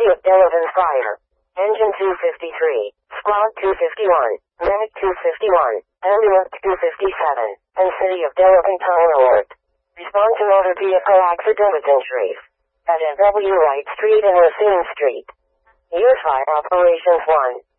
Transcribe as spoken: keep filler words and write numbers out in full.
City of Delavan Fire. Engine two fifty-three, Squad two fifty-one, Medic two fifty-one, Ambulance two fifty-seven, and City of Delavan Tower Alert. Respond to motor vehicle accident with injuries at N W Wright Street and Racine Street. Year five Operations one.